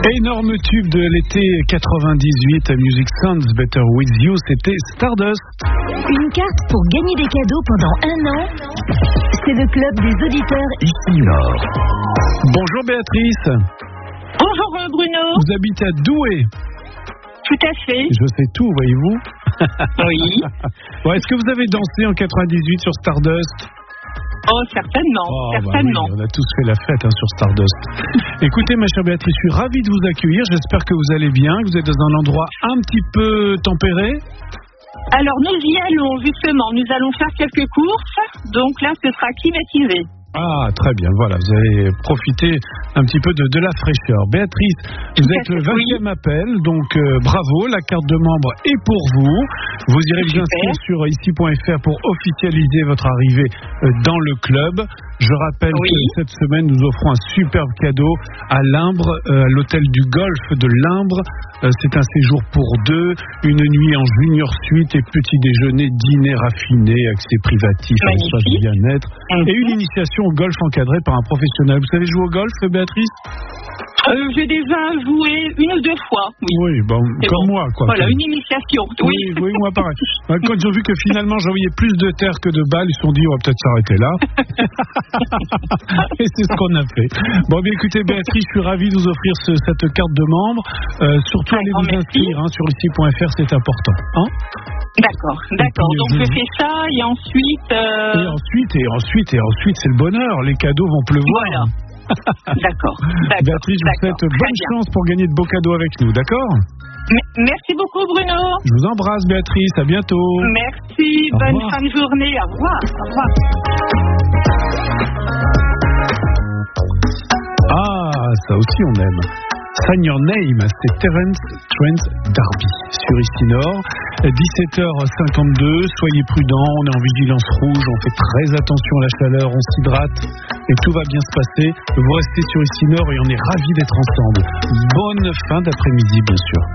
Énorme tube de l'été 98 à Music Sounds Better With You, c'était Stardust. Une carte pour gagner des cadeaux pendant 1 an, c'est le club des auditeurs ici Nord. Bonjour Béatrice. Bonjour Bruno. Vous habitez à Douai. Tout à fait. Je sais tout, voyez-vous. Oui. Bon, est-ce que vous avez dansé en 98 sur Stardust? Oh, certainement, certainement. Bah oui, on a tous fait la fête sur Stardust. Écoutez, ma chère Béatrice, je suis ravi de vous accueillir. J'espère que vous allez bien, que vous êtes dans un endroit un petit peu tempéré. Alors, nous y allons, justement. Nous allons faire quelques courses. Donc là, ce sera climatisé. Ah, très bien, voilà, vous allez profiter un petit peu de la fraîcheur. Béatrice, vous êtes le 20e appel, donc bravo, la carte de membre est pour vous. Vous irez vous inscrire sur ici.fr pour officialiser votre arrivée dans le club. Je rappelle que cette semaine, nous offrons un superbe cadeau à Limbre, à l'hôtel du Golfe de Limbre. C'est un séjour pour 2, une nuit en junior suite et petit déjeuner, dîner raffiné, accès privatif, espace bien-être et une initiation au golf encadrée par un professionnel. Vous savez jouer au golf, Béatrice? J'ai déjà joué 1 ou 2 fois. Oui, bon, comme moi, quoi. Voilà, une initiation. Oui, moi pareil. Quand ils ont vu que finalement j'envoyais plus de terre que de balles, ils se sont dit on va peut-être s'arrêter là. Et c'est ce qu'on a fait. Bon, bien écoutez, Béatrice, je suis ravi de vous offrir cette carte de membre. Surtout allez vous inscrire sur ici.fr, c'est important. D'accord. Donc je fais ça et ensuite. Et ensuite, c'est le bonheur. Les cadeaux vont pleuvoir. Voilà. D'accord. Béatrice, je vous souhaite bonne chance pour gagner de beaux cadeaux avec nous, d'accord? Merci beaucoup, Bruno. Je vous embrasse, Béatrice. À bientôt. Merci. Bonne fin de journée. Au revoir. Ah, ça aussi, on aime. Sign Your Name, c'est Terence Trent D'Arby sur Ici Nord. 17h52, soyez prudents, on est en vigilance rouge, on fait très attention à la chaleur, on s'hydrate et tout va bien se passer. Vous restez sur Ici Nord et on est ravis d'être ensemble. Bonne fin d'après-midi, bien sûr.